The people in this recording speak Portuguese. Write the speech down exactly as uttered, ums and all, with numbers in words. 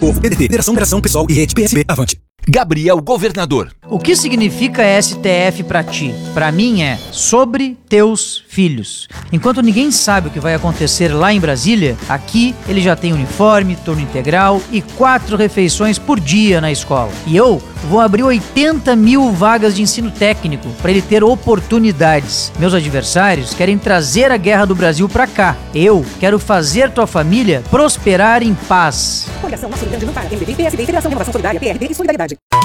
Povo, P D T, Federação Geração Pessoal e Rede P S B, avante. Gabriel Governador. O que significa S T F pra ti? Pra mim é sobre teus filhos. Enquanto ninguém sabe o que vai acontecer lá em Brasília, aqui ele já tem uniforme, turno integral e quatro refeições por dia na escola. E eu vou abrir oitenta mil vagas de ensino técnico para ele ter oportunidades. Meus adversários querem trazer a guerra do Brasil pra cá. Eu quero fazer tua família prosperar em paz. Coligação Nosso Rio Grande não para. M D B, P S B, Federação Renovação Solidária, P R D e Solidariedade.